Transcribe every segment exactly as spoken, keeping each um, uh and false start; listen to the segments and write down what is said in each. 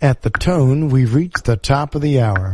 At the tone, we've reached the top of the hour.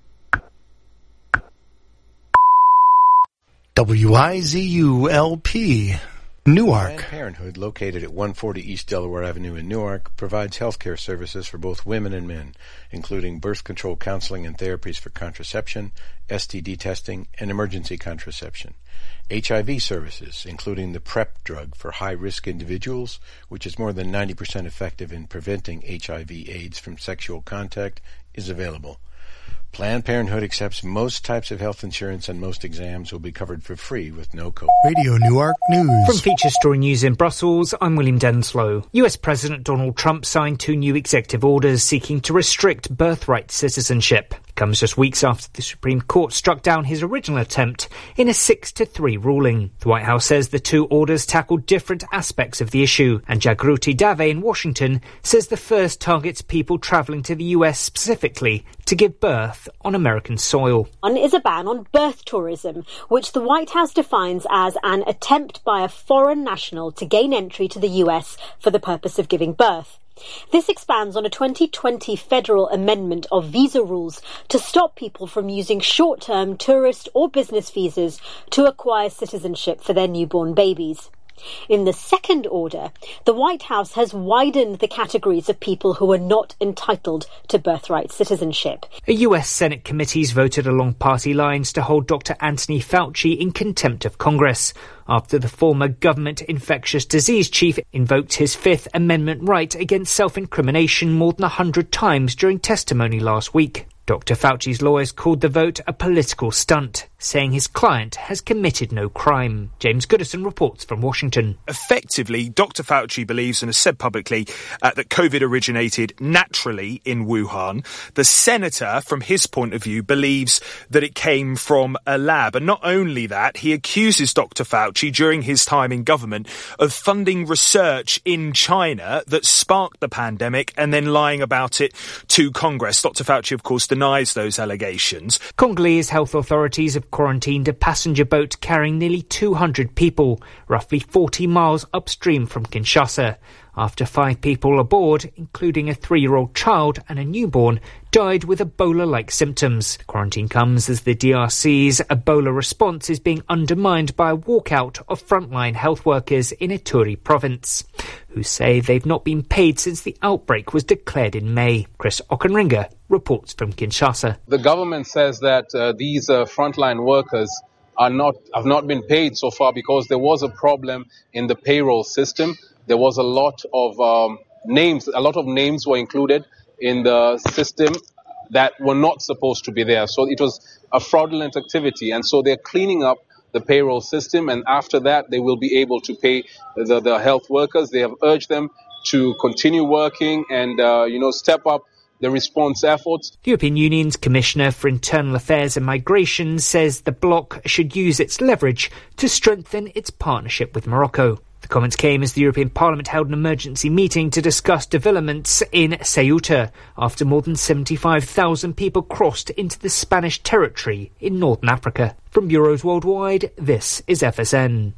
W I Z U L P, Newark. Planned Parenthood, located at one forty East Delaware Avenue in Newark, provides health care services for both women and men, including birth control counseling and therapies for contraception, S T D testing, and emergency contraception. H I V services, including the PrEP drug for high-risk individuals, which is more than ninety percent effective in preventing H I V AIDS from sexual contact, is available. Planned Parenthood accepts most types of health insurance, and most exams will be covered for free with no copay. Radio Newark News. From Feature Story News in Brussels, I'm William Denslow. U S President Donald Trump signed two new executive orders seeking to restrict birthright citizenship. It comes just weeks after the Supreme Court struck down his original attempt in a six to three ruling. The White House says the two orders tackle different aspects of the issue, and Jagruti Dave in Washington says the first targets people travelling to the U S specifically to give birth on American soil. One is a ban on birth tourism, which the White House defines as an attempt by a foreign national to gain entry to the U S for the purpose of giving birth. This expands on a twenty twenty federal amendment of visa rules to stop people from using short-term tourist or business visas to acquire citizenship for their newborn babies. In the second order, the White House has widened the categories of people who are not entitled to birthright citizenship. A U S Senate committee's voted along party lines to hold Doctor Anthony Fauci in contempt of Congress after the former government infectious disease chief invoked his Fifth Amendment right against self-incrimination more than a hundred times during testimony last week. Doctor Fauci's lawyers called the vote a political stunt, saying his client has committed no crime. James Goodison reports from Washington. Effectively, Doctor Fauci believes and has said publicly uh, that COVID originated naturally in Wuhan. The senator, from his point of view, believes that it came from a lab. And not only that, he accuses Doctor Fauci during his time in government of funding research in China that sparked the pandemic and then lying about it to Congress. Doctor Fauci, of course, denies those allegations. Congolese health authorities have quarantined a passenger boat carrying nearly two hundred people, roughly forty miles upstream from Kinshasa, after five people aboard, including a three-year-old child and a newborn, died with Ebola-like symptoms. The quarantine comes as the D R C's Ebola response is being undermined by a walkout of frontline health workers in Ituri province, who say they've not been paid since the outbreak was declared in May. Chris Ockenringer reports from Kinshasa. The government says that uh, these uh, frontline workers are not have not been paid so far because there was a problem in the payroll system. There was a lot of um, names, a lot of names were included in the system that were not supposed to be there. So it was a fraudulent activity. And so they're cleaning up the payroll system. And after that, they will be able to pay the, the health workers. They have urged them to continue working and, uh, you know, step up the response efforts. The European Union's Commissioner for Internal Affairs and Migration says the bloc should use its leverage to strengthen its partnership with Morocco. The comments came as the European Parliament held an emergency meeting to discuss developments in Ceuta after more than seventy-five thousand people crossed into the Spanish territory in northern Africa. From bureaus worldwide, this is F S N.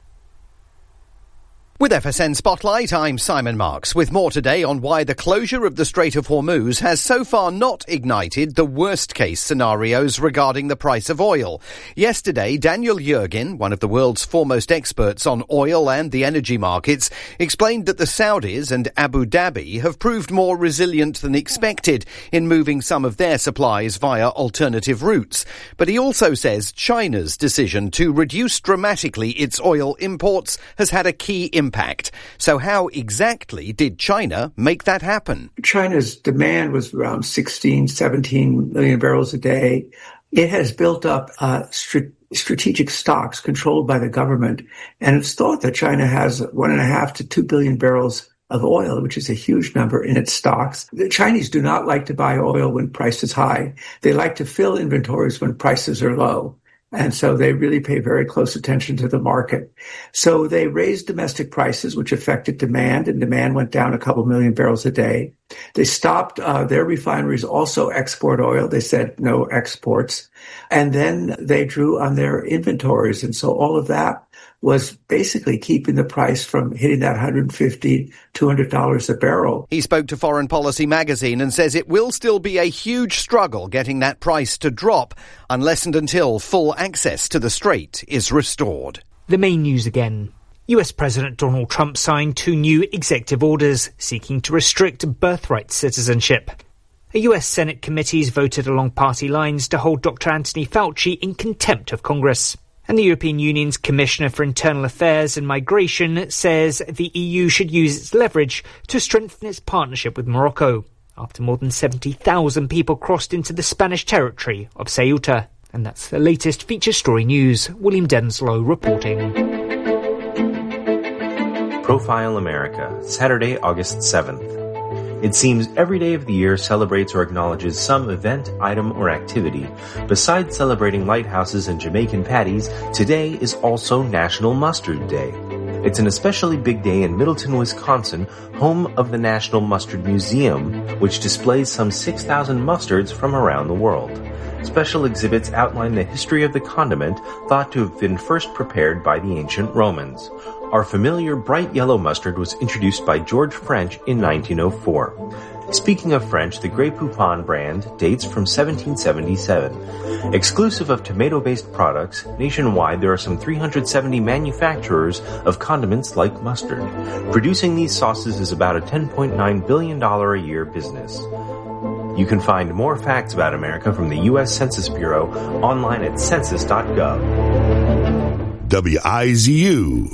With F S N Spotlight, I'm Simon Marks, with more today on why the closure of the Strait of Hormuz has so far not ignited the worst-case scenarios regarding the price of oil. Yesterday, Daniel Yergin, one of the world's foremost experts on oil and the energy markets, explained that the Saudis and Abu Dhabi have proved more resilient than expected in moving some of their supplies via alternative routes. But he also says China's decision to reduce dramatically its oil imports has had a key impact. Impact. So how exactly did China make that happen? China's demand was around sixteen, seventeen million barrels a day. It has built up uh, st- strategic stocks controlled by the government, and it's thought that China has one and a half to two billion barrels of oil, which is a huge number in its stocks. The Chinese do not like to buy oil when price is high. They like to fill inventories when prices are low. And so they really pay very close attention to the market. So they raised domestic prices, which affected demand, and demand went down a couple million barrels a day. They stopped uh, their refineries also export oil. They said no exports. And then they drew on their inventories. And so all of that was basically keeping the price from hitting that one hundred fifty dollars, two hundred dollars a barrel. He spoke to Foreign Policy magazine and says it will still be a huge struggle getting that price to drop unless and until full access to the strait is restored. The main news again. U S President Donald Trump signed two new executive orders seeking to restrict birthright citizenship. A U S Senate committee has voted along party lines to hold Doctor Anthony Fauci in contempt of Congress. And the European Union's Commissioner for Internal Affairs and Migration says the E U should use its leverage to strengthen its partnership with Morocco, after more than seventy thousand people crossed into the Spanish territory of Ceuta. And that's the latest feature story news. William Denslow reporting. Profile America, Saturday, August seventh. It seems every day of the year celebrates or acknowledges some event, item, or activity. Besides celebrating lighthouses and Jamaican patties, today is also National Mustard Day. It's an especially big day in Middleton, Wisconsin, home of the National Mustard Museum, which displays some six thousand mustards from around the world. Special exhibits outline the history of the condiment thought to have been first prepared by the ancient Romans. Our familiar bright yellow mustard was introduced by George French in nineteen oh four. Speaking of French, the Grey Poupon brand dates from seventeen seventy-seven. Exclusive of tomato-based products, nationwide there are some three hundred seventy manufacturers of condiments like mustard. Producing these sauces is about a ten point nine billion dollars a year business. You can find more facts about America from the U S Census Bureau online at census dot gov. W I Z U.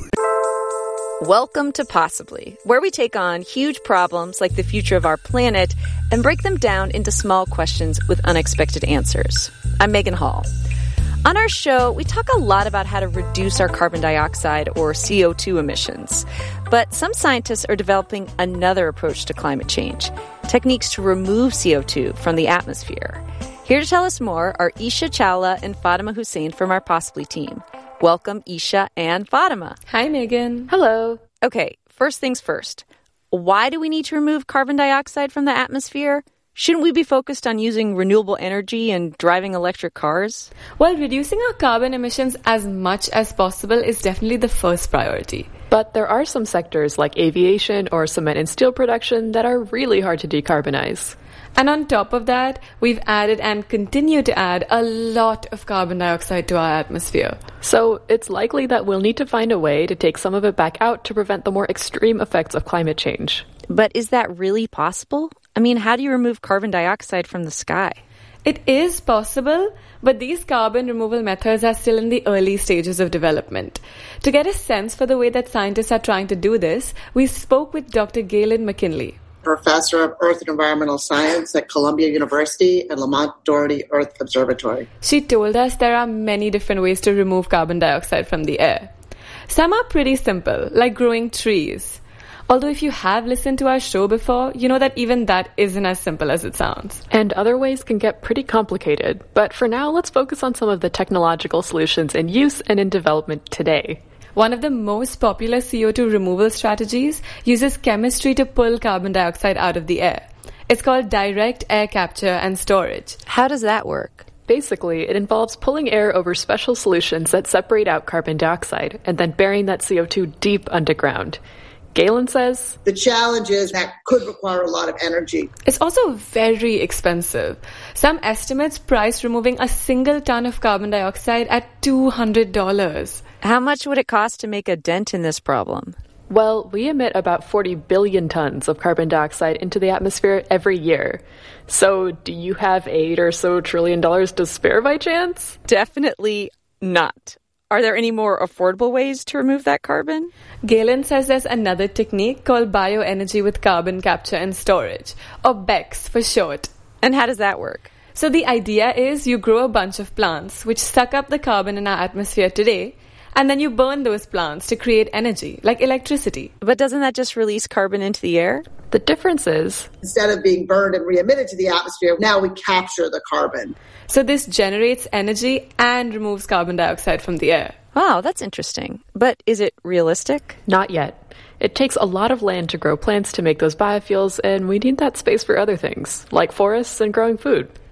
Welcome to Possibly, where we take on huge problems like the future of our planet and break them down into small questions with unexpected answers. I'm Megan Hall. On our show, we talk a lot about how to reduce our carbon dioxide or C O two emissions. But some scientists are developing another approach to climate change, techniques to remove C O two from the atmosphere. Here to tell us more are Isha Chawla and Fatima Hussein from our Possibly team. Welcome, Isha and Fatima. Hi, Megan. Hello. Okay, first things first. Why do we need to remove carbon dioxide from the atmosphere? Shouldn't we be focused on using renewable energy and driving electric cars? Well, reducing our carbon emissions as much as possible is definitely the first priority. But there are some sectors like aviation or cement and steel production that are really hard to decarbonize. And on top of that, we've added and continue to add a lot of carbon dioxide to our atmosphere. So it's likely that we'll need to find a way to take some of it back out to prevent the more extreme effects of climate change. But is that really possible? I mean, how do you remove carbon dioxide from the sky? It is possible, but these carbon removal methods are still in the early stages of development. To get a sense for the way that scientists are trying to do this, we spoke with Doctor Galen McKinley, Professor of Earth and Environmental Science at Columbia University and Lamont Doherty Earth Observatory. She told us there are many different ways to remove carbon dioxide from the air. Some are pretty simple, like growing trees. Although if you have listened to our show before, you know that even that isn't as simple as it sounds. And other ways can get pretty complicated. But for now, let's focus on some of the technological solutions in use and in development today. One of the most popular C O two removal strategies uses chemistry to pull carbon dioxide out of the air. It's called direct air capture and storage. How does that work? Basically, it involves pulling air over special solutions that separate out carbon dioxide and then burying that C O two deep underground. Galen says, the challenge is that could require a lot of energy. It's also very expensive. Some estimates price removing a single ton of carbon dioxide at two hundred dollars. How much would it cost to make a dent in this problem? Well, we emit about forty billion tons of carbon dioxide into the atmosphere every year. So do you have eight or so trillion dollars to spare by chance? Definitely not. Are there any more affordable ways to remove that carbon? Galen says there's another technique called bioenergy with carbon capture and storage, or B E C S for short. And how does that work? So the idea is you grow a bunch of plants which suck up the carbon in our atmosphere today, and then you burn those plants to create energy, like electricity. But doesn't that just release carbon into the air? The difference is, instead of being burned and re-emitted to the atmosphere, now we capture the carbon. So this generates energy and removes carbon dioxide from the air. Wow, that's interesting. But is it realistic? Not yet. It takes a lot of land to grow plants to make those biofuels, and we need that space for other things, like forests and growing food.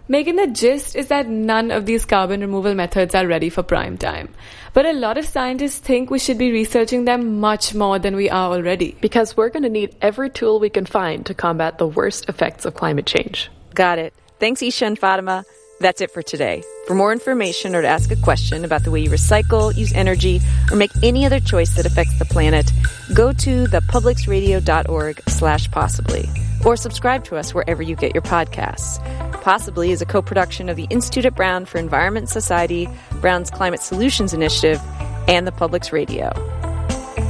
Megan, the gist is that none of these carbon removal methods are ready for prime time. But a lot of scientists think we should be researching them much more than we are already. Because we're going to need every tool we can find to combat the worst effects of climate change. Got it. Thanks, Isha and Fatima. That's it for today. For more information or to ask a question about the way you recycle, use energy, or make any other choice that affects the planet, go to thepublicsradio.org slash possibly, or subscribe to us wherever you get your podcasts. Possibly is a co-production of the Institute at Brown for Environment and Society, Brown's Climate Solutions Initiative, and the Public's Radio.